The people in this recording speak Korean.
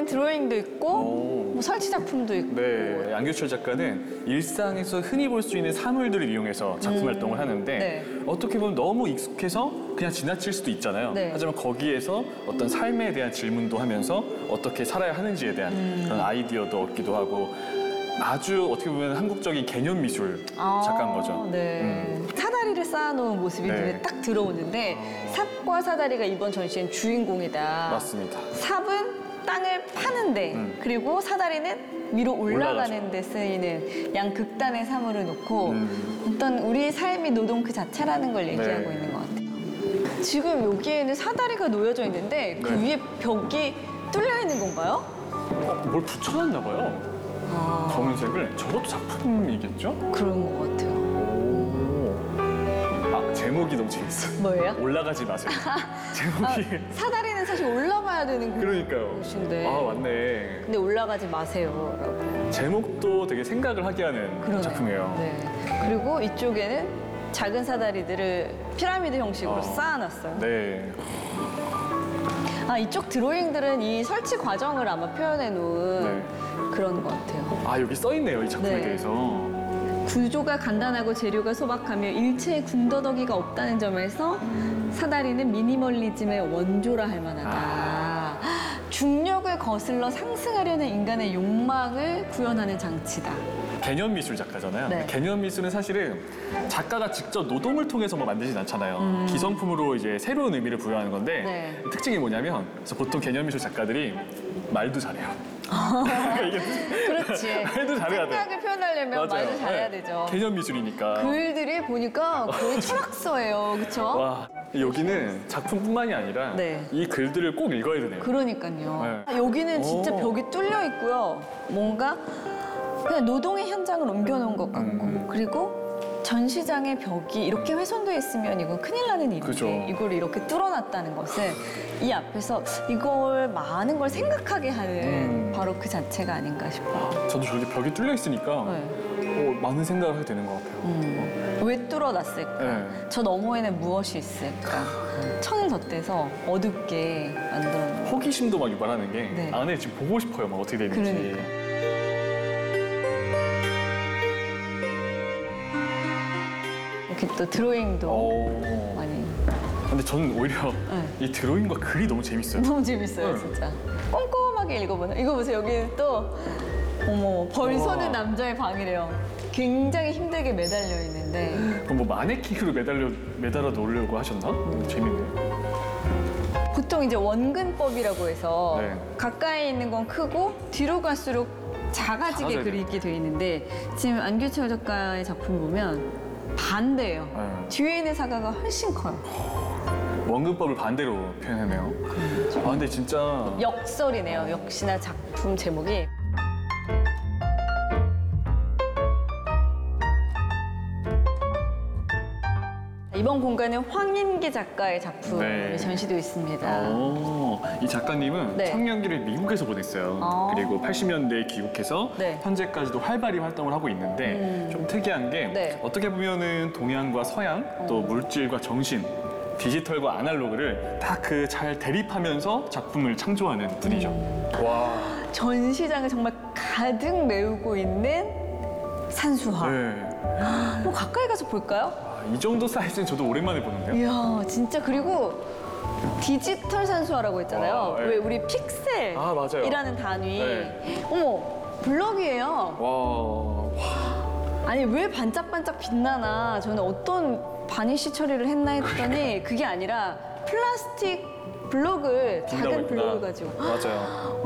드로잉도 있고 뭐 설치 작품도 있고. 네, 안규철 작가는 일상에서 흔히 볼 수 있는 사물들을 이용해서 작품 활동을 하는데 네. 어떻게 보면 너무 익숙해서 그냥 지나칠 수도 있잖아요. 네. 하지만 거기에서 어떤 삶에 대한 질문도 하면서 어떻게 살아야 하는지에 대한 그런 아이디어도 얻기도 하고 아주 어떻게 보면 한국적인 개념 미술 작가인 거죠. 네. 사다리를 쌓아놓은 모습이 네. 눈에 딱 들어오는데 삽과 사다리가 이번 전시엔 주인공이다. 맞습니다. 삽은 땅을 파는데 그리고 사다리는 위로 올라가는 데 쓰이는 양 극단의 사물을 놓고 어떤 우리의 삶이 노동 그 자체라는 걸 얘기하고 네. 있는 것 같아요. 지금 여기에는 사다리가 놓여져 있는데 그 네. 위에 벽이 뚫려 있는 건가요? 뭘 붙여놨나 봐요. 검은색을. 저것도 작품이겠죠? 그런 것 같아요. 제목이 너무 재밌어요. 뭐예요? 올라가지 마세요. 제목이. 사다리는 사실 올라가야 되는 그러니까요. 곳인데. 아, 맞네. 근데 올라가지 마세요라고. 제목도 되게 생각을 하게 하는 그러네요. 작품이에요. 네. 그리고 이쪽에는 작은 사다리들을 피라미드 형식으로 쌓아놨어요. 네. 이쪽 드로잉들은 이 설치 과정을 아마 표현해 놓은 네. 그런 것 같아요. 아, 여기 써 있네요, 이 작품에 네. 대해서. 구조가 간단하고 재료가 소박하며 일체의 군더더기가 없다는 점에서 사다리는 미니멀리즘의 원조라 할 만하다. 중력을 거슬러 상승하려는 인간의 욕망을 구현하는 장치다. 개념 미술 작가잖아요. 네. 개념 미술은 사실은 작가가 직접 노동을 통해서 뭐 만들진 않잖아요. 기성품으로 이제 새로운 의미를 부여하는 건데 네. 특징이 뭐냐면 그래서 보통 개념 미술 작가들이 말도 잘해요. 그렇지. 말도 잘해야 돼. 생각을 표현하려면 맞아요. 말도 잘해야 네. 되죠. 개념 미술이니까. 글들이 보니까 거의 철학서예요. 그렇죠? 와, 여기는 작품뿐만이 아니라 네. 이 글들을 꼭 읽어야 되네요. 그러니까요. 네. 여기는 진짜 오. 벽이 뚫려 있고요. 뭔가 그냥 노동의 현장을 옮겨놓은 것 같고 그리고 전시장의 벽이 이렇게 훼손돼 있으면 이건 큰일 나는 일인데 그죠. 이걸 이렇게 뚫어놨다는 것은 이 앞에서 이걸 많은 걸 생각하게 하는 바로 그 자체가 아닌가 싶어요. 저도 저렇게 벽이 뚫려 있으니까 네. 많은 생각을 하게 되는 것 같아요. 왜 뚫어놨을까? 네. 저 너머에는 무엇이 있을까? 천을 덧대서 어둡게 만들어놓은 호기심도 막 유발하는 게 네. 안에 지금 보고 싶어요. 막 어떻게 되는지. 그러니까. 이렇게 또 드로잉도 많이 근데 저는 오히려 이 드로잉과 글이 너무 재밌어요. 너무 재밌어요 네. 진짜 꼼꼼하게 읽어보는 이거 보세요 여기는 또 어머 벌 쏘는 우와. 남자의 방이래요 굉장히 힘들게 매달려 있는데 그럼 뭐 마네킹으로 매달아 놓으려고 하셨나? 재밌네. 보통 이제 원근법이라고 해서 네. 가까이 있는 건 크고 뒤로 갈수록 작아지게 작아져야 그리게 돼 있는데 지금 안규철 작가의 작품 보면 반대예요. 네. 뒤에 있는 사과가 훨씬 커요. 원근법을 반대로 표현하네요. 아, 근데 진짜 역설이네요. 역시나 작품 제목이. 이번 공간은 황인기 작가의 작품이 네. 전시되어 있습니다. 이 작가님은 네. 청년기를 미국에서 보냈어요. 그리고 80년대에 귀국해서 네. 현재까지도 활발히 활동을 하고 있는데 좀 특이한 게 네. 어떻게 보면은 동양과 서양 또 물질과 정신 디지털과 아날로그를 다 그 잘 대립하면서 작품을 창조하는 분이죠. 와. 전시장을 정말 가득 메우고 있는 산수화. 네. 뭐 가까이 가서 볼까요? 이 정도 사이즈는 저도 오랜만에 보는데요. 이야, 진짜 그리고 디지털 산수화라고 했잖아요. 와, 네. 왜 우리 픽셀이라는 맞아요. 단위. 네. 어머, 블럭이에요. 와. 아니 왜 반짝반짝 빛나나 저는 어떤 바니쉬 처리를 했나 했더니 그게 아니라 플라스틱 블록을 작은 빈다고 블록을 했구나. 가지고 맞아요.